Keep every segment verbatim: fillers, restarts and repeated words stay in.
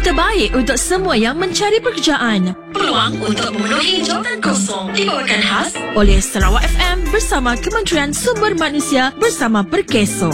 terbaik untuk semua yang mencari pekerjaan. Peluang untuk memenuhi jawatan kosong dibawakan khas Oleh Sarawak F M bersama Kementerian Sumber Manusia bersama Perkeso.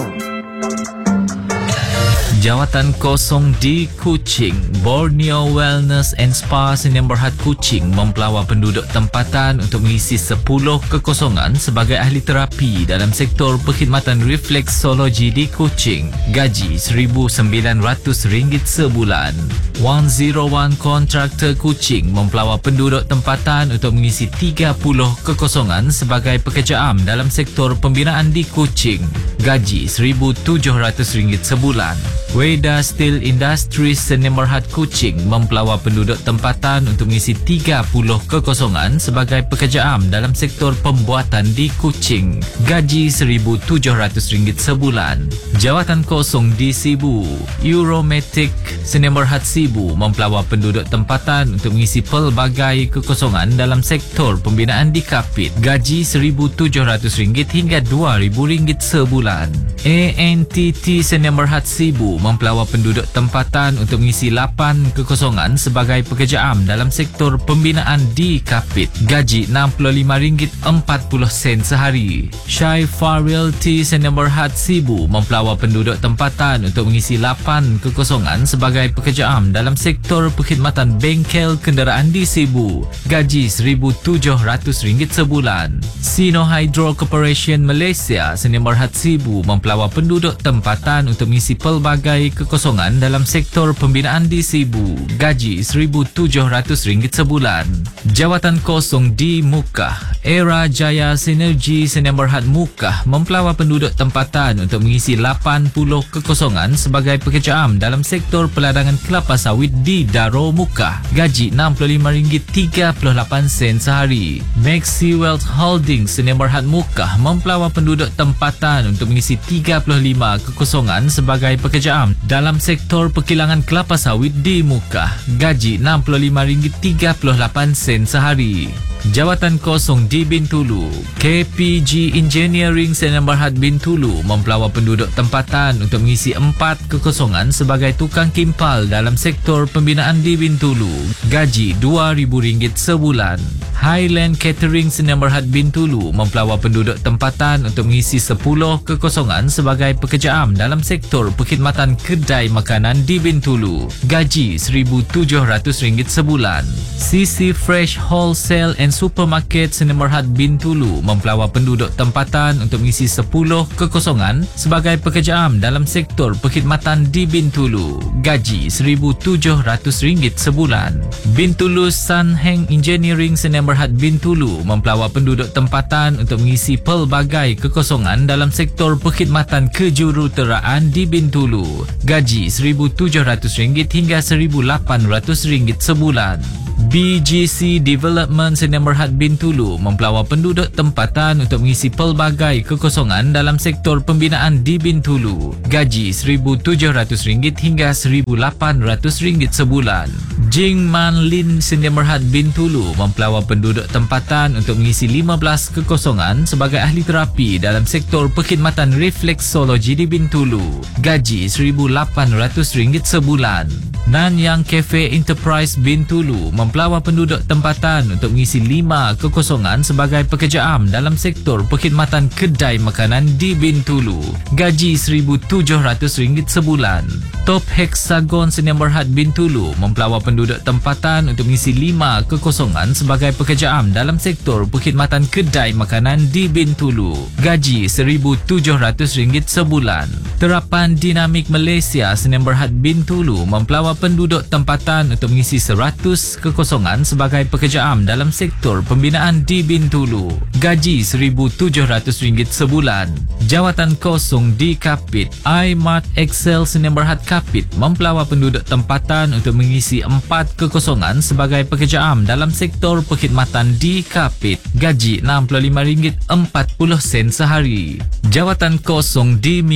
Jawatan kosong di Kuching. Borneo Wellness and Spa Sdn Bhd Kuching mempelawa penduduk tempatan untuk mengisi sepuluh kekosongan sebagai ahli terapi dalam sektor perkhidmatan refleksologi di Kuching. Gaji seribu sembilan ratus ringgit sebulan. seratus satu Kontraktor Kuching mempelawa penduduk tempatan untuk mengisi tiga puluh kekosongan sebagai pekerja am dalam sektor pembinaan di Kuching. Gaji seribu tujuh ratus ringgit sebulan. Weda Steel Industries Sdn Bhd Kuching mempelawa penduduk tempatan untuk mengisi tiga puluh kekosongan sebagai pekerja am dalam sektor pembuatan di Kuching. Gaji seribu tujuh ratus ringgit sebulan. Jawatan kosong di Sibu. Euromatic Sdn Bhd Sibu mempelawa penduduk tempatan untuk mengisi pelbagai kekosongan dalam sektor pembinaan di Kapit. Gaji seribu tujuh ratus ringgit hingga dua ribu ringgit sebulan. A N T T Sdn Bhd Sibu mempelawa penduduk tempatan untuk mengisi lapan kekosongan sebagai pekerja am dalam sektor pembinaan di Kapit. Gaji enam puluh lima ringgit empat puluh sen sehari. Shyfa Realty Sdn Bhd Sibu mempelawa penduduk tempatan untuk mengisi lapan kekosongan sebagai pekerja am dalam sektor perkhidmatan bengkel kenderaan di Sibu. Gaji seribu tujuh ratus ringgit sebulan. Sino Hydro Corporation Malaysia Sdn Bhd Sibu mempelawa penduduk tempatan untuk mengisi pelbagai kekosongan dalam sektor pembinaan di Sibu. Gaji seribu tujuh ratus ringgit sebulan. Jawatan kosong di Mukah. Era Jaya Sinergi Sdn Bhd Mukah mempelawa penduduk tempatan untuk mengisi lapan puluh kekosongan sebagai pekerja am dalam sektor peladangan kelapa sawit di Daro Mukah. Gaji enam puluh lima ringgit tiga puluh lapan sen sehari. Maxi Wealth Holdings Sdn Bhd Mukah mempelawa penduduk tempatan untuk mengisi tiga puluh lima kekosongan sebagai pekerja am dalam sektor perkilangan kelapa sawit di Mukah. Gaji enam puluh lima ringgit tiga puluh lapan sen sehari. Jawatan kosong di Bintulu. K P G Engineering Sdn Bhd Bintulu mempelawa penduduk tempatan untuk mengisi empat kekosongan sebagai tukang kimpal dalam sektor pembinaan di Bintulu. Gaji dua ribu ringgit sebulan. Highland Catering Sdn Bhd Bintulu mempelawa penduduk tempatan untuk mengisi sepuluh kekosongan sebagai pekerja am dalam sektor perkhidmatan kedai makanan di Bintulu. Gaji seribu tujuh ratus ringgit sebulan. C C Fresh Wholesale and Supermarket Sdn Bhd Bintulu mempelawa penduduk tempatan untuk mengisi sepuluh kekosongan sebagai pekerja am dalam sektor perkhidmatan di Bintulu. Gaji seribu tujuh ratus ringgit sebulan. Bintulu Sun Heng Engineering Sdn Bhd Bintulu mempelawa penduduk tempatan untuk mengisi pelbagai kekosongan dalam sektor perkhidmatan kejuruteraan di Bintulu. Gaji seribu tujuh ratus ringgit hingga seribu lapan ratus ringgit sebulan. B G C Development Sdn Bhd Bintulu mempelawa penduduk tempatan untuk mengisi pelbagai kekosongan dalam sektor pembinaan di Bintulu. Gaji seribu tujuh ratus ringgit hingga seribu lapan ratus ringgit sebulan. Jing Man Lin Sdn Bhd Bintulu mempelawa penduduk tempatan untuk mengisi lima belas kekosongan sebagai ahli terapi dalam sektor perkhidmatan refleksologi di Bintulu. Gaji seribu lapan ratus ringgit sebulan. Nanyang Cafe Enterprise Bintulu mempelawa penduduk tempatan untuk mengisi lima kekosongan sebagai pekerja am dalam sektor perkhidmatan kedai makanan di Bintulu. Gaji seribu tujuh ratus ringgit sebulan. Top Hexagon Sdn Bhd Bintulu mempelawa penduduk tempatan untuk mengisi lima kekosongan sebagai pekerja am dalam sektor perkhidmatan kedai makanan di Bintulu. Gaji seribu tujuh ratus ringgit sebulan. Terapan Dinamik Malaysia Sdn Bhd Bintulu mempelawa penduduk tempatan untuk mengisi seratus kekosongan sebagai pekerja am dalam sektor pembinaan di Bintulu. Gaji seribu tujuh ratus ringgit sebulan. Jawatan kosong di Kapit. iMart Excel Sdn Bhd Kapit mempelawa penduduk tempatan untuk mengisi empat kekosongan sebagai pekerja am dalam sektor perkhidmatan di Kapit. Gaji enam puluh lima ringgit empat puluh sen sehari. Jawatan kosong di Miri.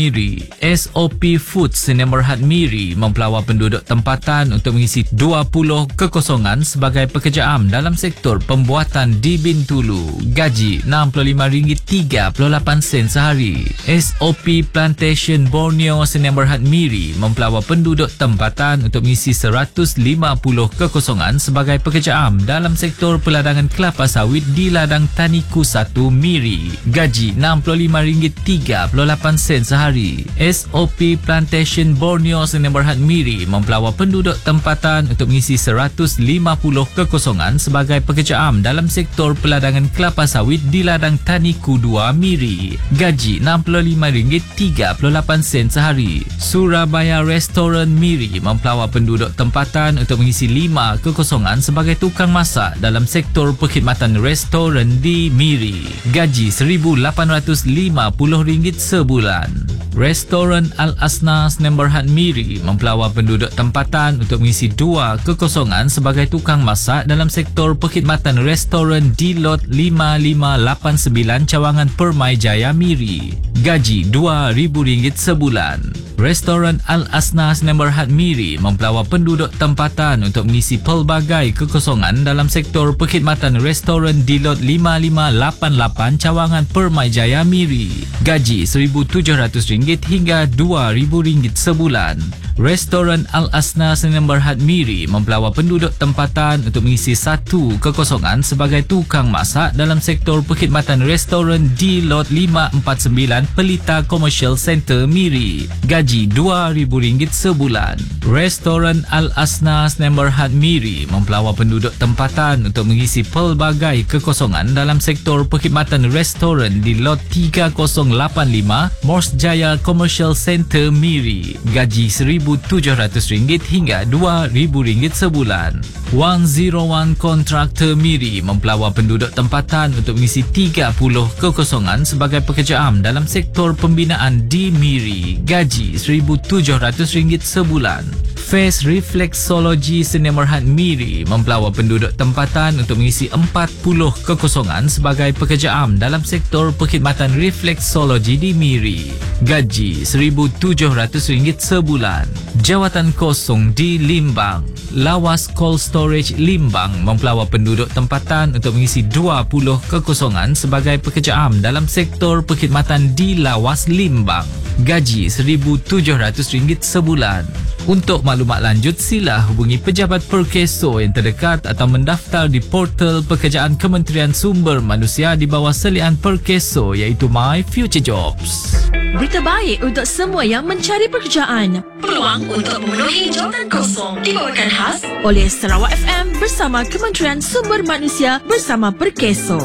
S O P Foods Sdn Bhd Miri mempelawar penduduk tempatan untuk mengisi dua puluh kekosongan sebagai pekerja am dalam sektor pembuatan di Bintulu. Gaji enam puluh lima ringgit tiga puluh lapan sen sehari. S O P Plantation Borneo Sdn Bhd Miri mempelawar penduduk tempatan untuk mengisi seratus lima puluh kekosongan sebagai pekerja am dalam sektor peladangan kelapa sawit di ladang Taniku satu Miri. Gaji enam puluh lima ringgit tiga puluh lapan sen sehari. S O P Plantation Borneo Sdn Bhd Miri mempelawar penduduk tempatan untuk mengisi seratus lima puluh kekosongan sebagai pekerja am dalam sektor peladangan kelapa sawit di ladang Taniku dua Miri. Gaji enam puluh lima ringgit tiga puluh lapan sen sehari. Surabaya Restoran Miri mempelawar penduduk tempatan untuk mengisi lima kekosongan sebagai tukang masak dalam sektor perkhidmatan restoran di Miri. Gaji seribu lapan ratus lima puluh ringgit sebulan. Restoran Al-Asna Sdn Bhd Miri mempelawar penduduk tempatan untuk mengisi dua kekosongan sebagai tukang masak dalam sektor perkhidmatan restoran di lot lima lima lapan sembilan Cawangan Permai Jaya Miri. Gaji dua ribu ringgit sebulan. Restoran Al-Asna Sdn Bhd Miri mempelawar penduduk tempatan untuk mengisi pelbagai kekosongan dalam sektor perkhidmatan restoran di lot lima lima lapan lapan Cawangan Permai Jaya Miri. Gaji seribu tujuh ratus ringgit hingga dua ribu ringgit sebulan. Restoran Al-Asna Sdn Bhd Miri mempelawar penduduk tempatan untuk mengisi satu kekosongan sebagai tukang masak dalam sektor perkhidmatan restoran di lot lima empat sembilan Pelita Commercial Center Miri. Gaji dua ribu ringgit sebulan. Restoran Al-Asna Sdn Bhd Miri mempelawar penduduk tempatan untuk mengisi pelbagai kekosongan dalam sektor perkhidmatan restoran di lot tiga kosong lapan lima Mors Jaya Commercial Center Miri. Gaji seribu tujuh ratus ringgit hingga dua ribu ringgit sebulan. seratus satu Kontraktor Miri mempelawar penduduk tempatan untuk mengisi tiga puluh kekosongan sebagai pekerja am dalam sektor pembinaan di Miri. Gaji seribu tujuh ratus ringgit sebulan. Face Reflexology Sdn Bhd Miri mempelawar penduduk tempatan untuk mengisi empat puluh kekosongan sebagai pekerja am dalam sektor perkhidmatan refleksologi di Miri. Gaji seribu tujuh ratus ringgit sebulan. Jawatan kosong di Limbang. Lawas Cold Storage Limbang mempelawar penduduk tempatan untuk mengisi dua puluh kekosongan sebagai pekerja am dalam sektor perkhidmatan di Lawas Limbang. Gaji seribu tujuh ratus ringgit sebulan. Untuk maklumat lanjut, sila hubungi pejabat Perkeso yang terdekat atau mendaftar di portal pekerjaan Kementerian Sumber Manusia di bawah selian Perkeso iaitu My Future Jobs. Berita baik untuk semua yang mencari pekerjaan. Peluang untuk memenuhi jawatan kosong dibawakan khas Oleh Sarawak F M bersama Kementerian Sumber Manusia bersama Perkeso.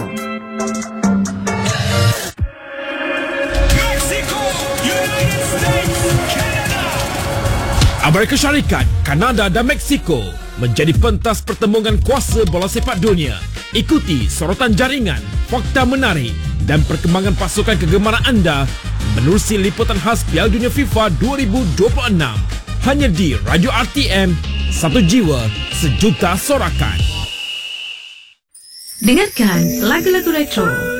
Amerika Syarikat, Kanada dan Mexico menjadi pentas pertembungan kuasa bola sepak dunia. Ikuti sorotan jaringan, fakta menarik dan perkembangan pasukan kegemaran anda menerusi liputan khas Piala Dunia FIFA dua ribu dua puluh enam. Hanya di Radio R T M, satu jiwa, sejuta sorakan. Dengarkan lagu-lagu retro